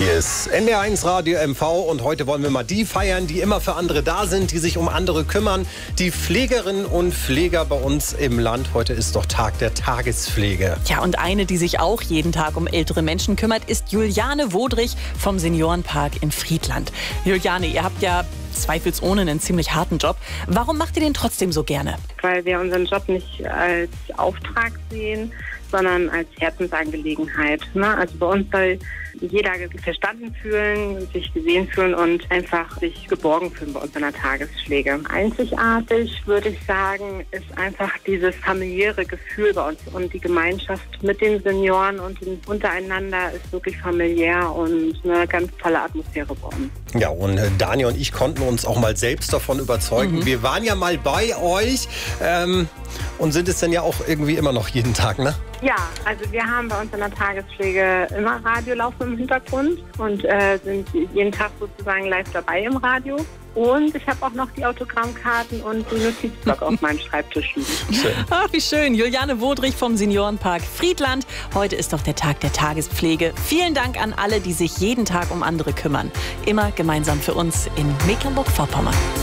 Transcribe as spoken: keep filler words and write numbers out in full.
Hier ist N D R eins Radio M V und heute wollen wir mal die feiern, die immer für andere da sind, die sich um andere kümmern. Die Pflegerinnen und Pfleger bei uns im Land. Heute ist doch Tag der Tagespflege. Ja, und eine, die sich auch jeden Tag um ältere Menschen kümmert, ist Juliane Wodrich vom Seniorenpark in Friedland. Juliane, ihr habt ja zweifelsohne einen ziemlich harten Job. Warum macht ihr den trotzdem so gerne? Weil wir unseren Job nicht als Auftrag sehen, sondern als Herzensangelegenheit. Ne? Also bei uns soll jeder verstanden fühlen, sich gesehen fühlen und einfach sich geborgen fühlen bei uns in der Tagespflege. Einzigartig, würde ich sagen, ist einfach dieses familiäre Gefühl bei uns und die Gemeinschaft mit den Senioren und untereinander ist wirklich familiär und eine ganz tolle Atmosphäre bei uns. Ja, und Daniel und ich konnten uns auch mal selbst davon überzeugen. Mhm. Wir waren ja mal bei euch ähm, und sind es dann ja auch irgendwie immer noch jeden Tag, ne? Ja, also wir haben bei uns in der Tagespflege immer Radio laufen im Hintergrund und äh, sind jeden Tag sozusagen live dabei im Radio. Und ich habe auch noch die Autogrammkarten und den Notizblock auf meinem Schreibtisch liegen. Schön. Ach, wie schön. Juliane Wodrich vom Seniorenpark Friedland. Heute ist doch der Tag der Tagespflege. Vielen Dank an alle, die sich jeden Tag um andere kümmern. Immer gemeinsam für uns in Mecklenburg-Vorpommern.